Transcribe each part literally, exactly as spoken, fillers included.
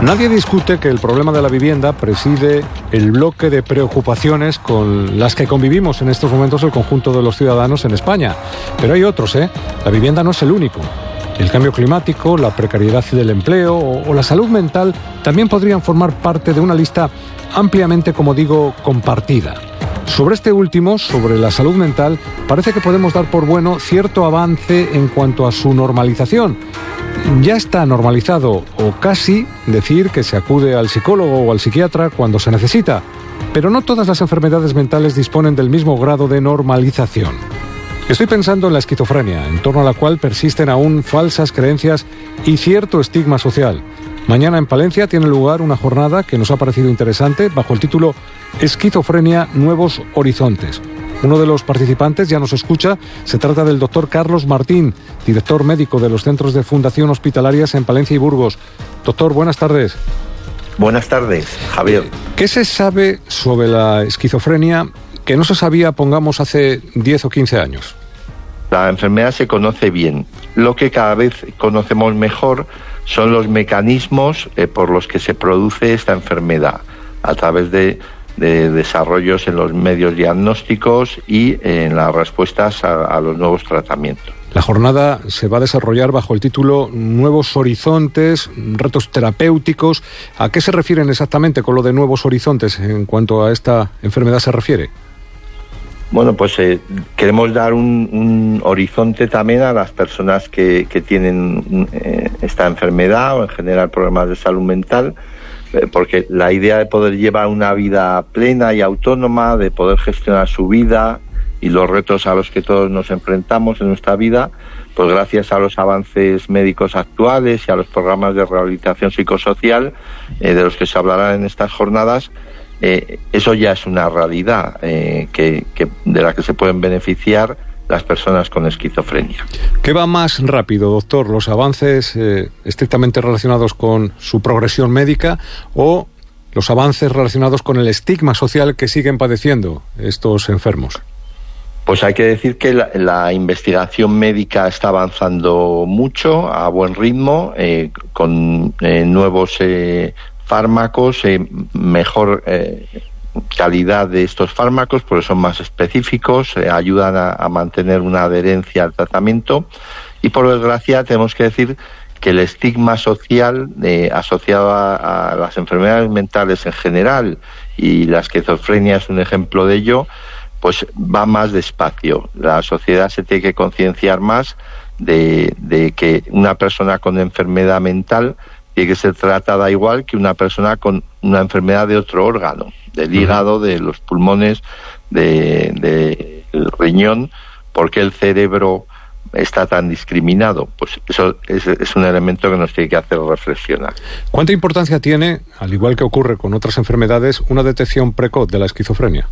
Nadie discute que el problema de la vivienda preside el bloque de preocupaciones con las que convivimos en estos momentos el conjunto de los ciudadanos en España. Pero hay otros, ¿eh? La vivienda no es el único. El cambio climático, la precariedad del empleo o, o la salud mental también podrían formar parte de una lista ampliamente, como digo, compartida. Sobre este último, sobre la salud mental, parece que podemos dar por bueno cierto avance en cuanto a su normalización. Ya está normalizado, o casi, decir que se acude al psicólogo o al psiquiatra cuando se necesita. Pero no todas las enfermedades mentales disponen del mismo grado de normalización. Estoy pensando en la esquizofrenia, en torno a la cual persisten aún falsas creencias y cierto estigma social. Mañana en Palencia tiene lugar una jornada que nos ha parecido interesante bajo el título Esquizofrenia, Nuevos Horizontes. Uno de los participantes ya nos escucha. Se trata del doctor Carlos Martín, director médico de los centros de Fundación Hospitalarias en Palencia y Burgos. Doctor, buenas tardes. Buenas tardes, Javier. ¿Qué se sabe sobre la esquizofrenia que no se sabía, pongamos, hace diez o quince años? La enfermedad se conoce bien. Lo que cada vez conocemos mejor son los mecanismos eh, por los que se produce esta enfermedad, a través de, de desarrollos en los medios diagnósticos y eh, en las respuestas a, a los nuevos tratamientos. La jornada se va a desarrollar bajo el título Nuevos Horizontes, retos terapéuticos. ¿A qué se refieren exactamente con lo de nuevos horizontes en cuanto a esta enfermedad se refiere? Bueno, pues eh, queremos dar un, un horizonte también a las personas que, que tienen eh, esta enfermedad o en general problemas de salud mental, eh, porque la idea de poder llevar una vida plena y autónoma, de poder gestionar su vida y los retos a los que todos nos enfrentamos en nuestra vida, pues gracias a los avances médicos actuales y a los programas de rehabilitación psicosocial eh, de los que se hablará en estas jornadas, Eh, eso ya es una realidad eh, que, que de la que se pueden beneficiar las personas con esquizofrenia. ¿Qué va más rápido, doctor? ¿Los avances eh, estrictamente relacionados con su progresión médica o los avances relacionados con el estigma social que siguen padeciendo estos enfermos? Pues hay que decir que la, la investigación médica está avanzando mucho, a buen ritmo, eh, con eh, nuevos eh, fármacos, eh, mejor eh, calidad de estos fármacos, porque son más específicos, eh, ayudan a, a mantener una adherencia al tratamiento, y por desgracia tenemos que decir que el estigma social eh, asociado a, a las enfermedades mentales en general, y la esquizofrenia es un ejemplo de ello, pues va más despacio. La sociedad se tiene que concienciar más de, de que una persona con enfermedad mental tiene que ser tratada igual que una persona con una enfermedad de otro órgano, del hígado, de los pulmones, de, de el riñón, porque el cerebro está tan discriminado. Pues eso es, es un elemento que nos tiene que hacer reflexionar. ¿Cuánta importancia tiene, al igual que ocurre con otras enfermedades, una detección precoz de la esquizofrenia?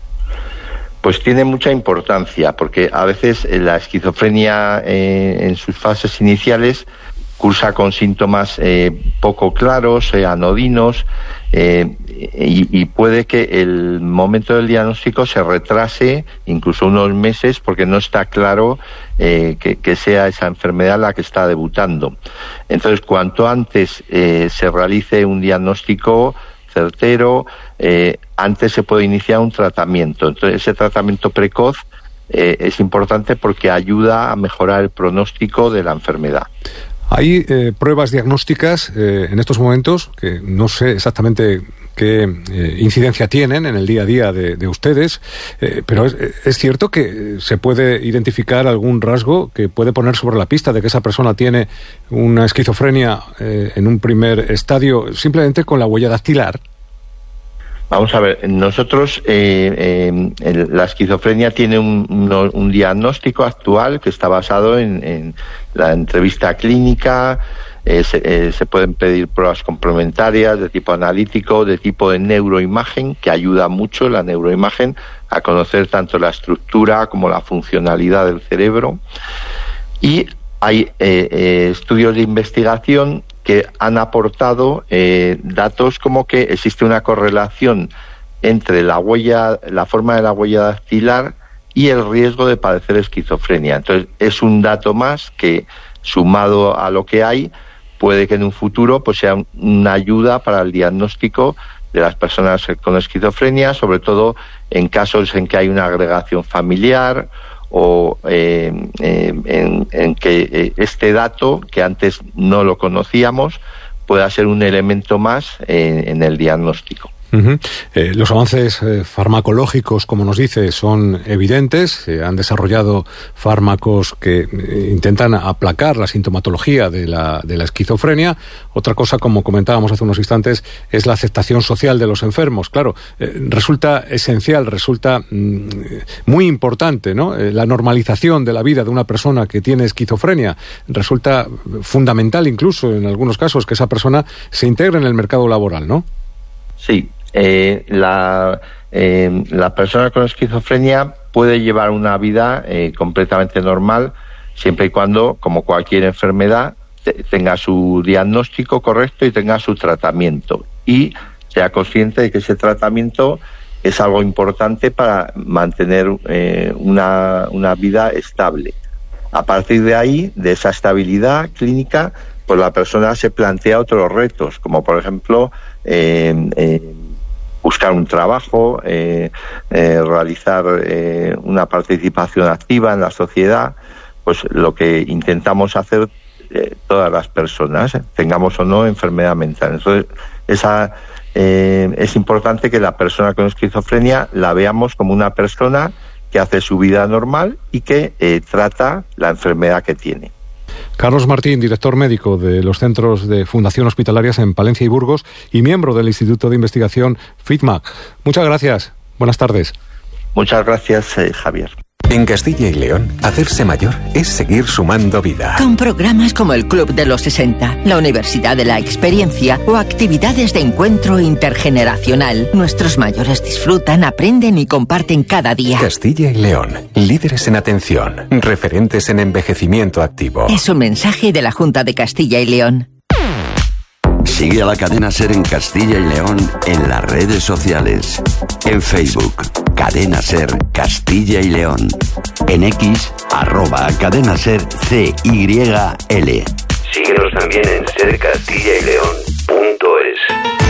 Pues tiene mucha importancia, porque a veces la esquizofrenia eh, en sus fases iniciales cursa con síntomas eh, poco claros, eh, anodinos, eh, y, y puede que el momento del diagnóstico se retrase incluso unos meses porque no está claro eh, que, que sea esa enfermedad la que está debutando. Entonces, cuanto antes eh, se realice un diagnóstico certero, eh, antes se puede iniciar un tratamiento. Entonces, ese tratamiento precoz eh, es importante porque ayuda a mejorar el pronóstico de la enfermedad. Hay eh, pruebas diagnósticas eh, en estos momentos que no sé exactamente qué eh, incidencia tienen en el día a día de, de ustedes, eh, pero es, es cierto que se puede identificar algún rasgo que puede poner sobre la pista de que esa persona tiene una esquizofrenia eh, en un primer estadio simplemente con la huella dactilar. Vamos a ver, nosotros, eh, eh, el, la esquizofrenia tiene un, un, un diagnóstico actual que está basado en, en la entrevista clínica, eh, se, eh, se pueden pedir pruebas complementarias de tipo analítico, de tipo de neuroimagen, que ayuda mucho la neuroimagen a conocer tanto la estructura como la funcionalidad del cerebro. Y hay eh, eh, estudios de investigación que han aportado eh, datos como que existe una correlación entre la huella, la forma de la huella dactilar y el riesgo de padecer esquizofrenia. Entonces, es un dato más que, sumado a lo que hay, puede que en un futuro pues sea una ayuda para el diagnóstico de las personas con esquizofrenia, sobre todo en casos en que hay una agregación familiar o eh, eh, en, en que eh, este dato, que antes no lo conocíamos, pueda ser un elemento más eh, en el diagnóstico. Uh-huh. Eh, los avances eh, farmacológicos, como nos dice, son evidentes. Se eh, han desarrollado fármacos que eh, intentan aplacar la sintomatología de la, de la esquizofrenia. Otra cosa, como comentábamos hace unos instantes, es la aceptación social de los enfermos. Claro, eh, resulta esencial, resulta mm, muy importante, ¿no? Eh, la normalización de la vida de una persona que tiene esquizofrenia. Resulta fundamental, incluso en algunos casos, que esa persona se integre en el mercado laboral, ¿no? Sí. Eh, la, eh, la persona con esquizofrenia puede llevar una vida eh, completamente normal siempre y cuando, como cualquier enfermedad, te, tenga su diagnóstico correcto y tenga su tratamiento y sea consciente de que ese tratamiento es algo importante para mantener eh, una, una vida estable. A partir de ahí, de esa estabilidad clínica, pues la persona se plantea otros retos, como por ejemplo eh, eh, buscar un trabajo, eh, eh, realizar eh, una participación activa en la sociedad, pues lo que intentamos hacer eh, todas las personas, tengamos o no enfermedad mental. Entonces, esa, eh, es importante que la persona con esquizofrenia la veamos como una persona que hace su vida normal y que eh, trata la enfermedad que tiene. Carlos Martín, director médico de los centros de Fundación Hospitalarias en Palencia y Burgos y miembro del Instituto de Investigación FITMAC. Muchas gracias. Buenas tardes. Muchas gracias, eh, Javier. En Castilla y León, hacerse mayor es seguir sumando vida. Con programas como el Club de los sesenta, la Universidad de la Experiencia o actividades de encuentro intergeneracional, nuestros mayores disfrutan, aprenden y comparten cada día. Castilla y León, líderes en atención, referentes en envejecimiento activo. Es un mensaje de la Junta de Castilla y León. Sigue a la cadena SER en Castilla y León en las redes sociales. En Facebook, Cadena SER Castilla y León. En X, arroba Cadena SER C Y L. Síguenos también en ser castilla y león punto es.